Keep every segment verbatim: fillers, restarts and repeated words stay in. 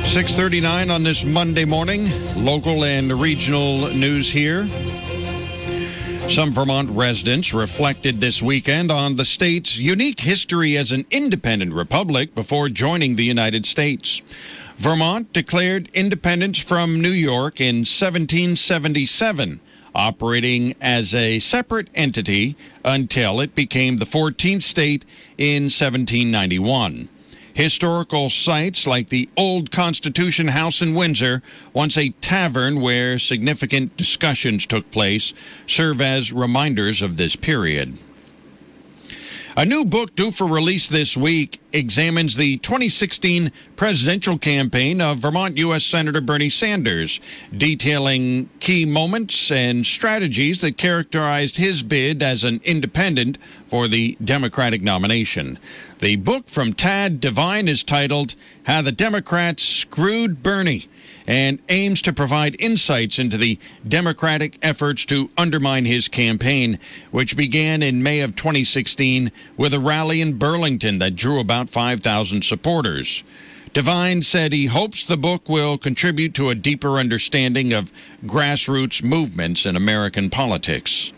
six thirty-nine on this Monday morning. Local and regional news here. Some Vermont residents reflected this weekend on the state's unique history as an independent republic before joining the United States. Vermont declared independence from New York in seventeen seventy-seven, operating as a separate entity until it became the fourteenth state in seventeen ninety-one. Historical sites like the Old Constitution House in Windsor, once a tavern where significant discussions took place, serve as reminders of this period. A new book due for release this week examines the twenty sixteen presidential campaign of Vermont U S Senator Bernie Sanders, detailing key moments and strategies that characterized his bid as an independent for the Democratic nomination. The book from Tad Devine is titled How the Democrats Screwed Bernie, and aims to provide insights into the Democratic efforts to undermine his campaign, which began in May of twenty sixteen with a rally in Burlington that drew about five thousand supporters. Devine said he hopes the book will contribute to a deeper understanding of grassroots movements in American politics.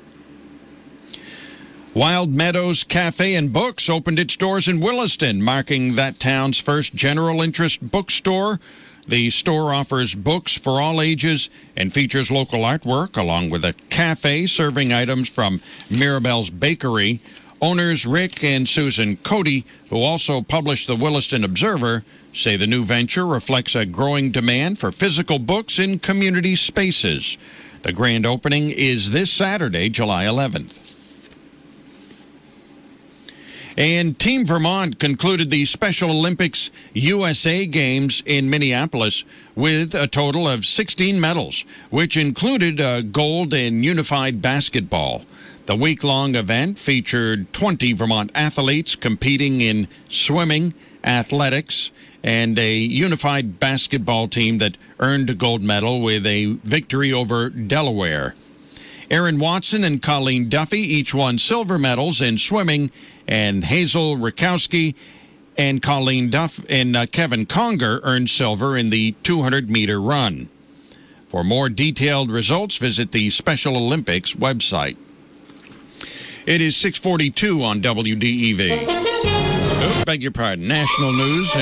Wild Meadows Cafe and Books opened its doors in Williston, marking that town's first general interest bookstore. The store offers books for all ages and features local artwork, along with a cafe serving items from Mirabelle's Bakery. Owners Rick and Susan Cody, who also publish the Williston Observer, say the new venture reflects a growing demand for physical books in community spaces. The grand opening is this Saturday, July eleventh. And Team Vermont concluded the Special Olympics U S A Games in Minneapolis with a total of sixteen medals, which included uh, gold in unified basketball. The week-long event featured twenty Vermont athletes competing in swimming, athletics, and a unified basketball team that earned a gold medal with a victory over Delaware. Aaron Watson and Colleen Duffy each won silver medals in swimming, and Hazel Rakowski and Colleen Duff and uh, Kevin Conger earned silver in the two hundred meter run. For more detailed results, visit the Special Olympics website. It is six forty-two on W D E V. Oh, beg your pardon. National news.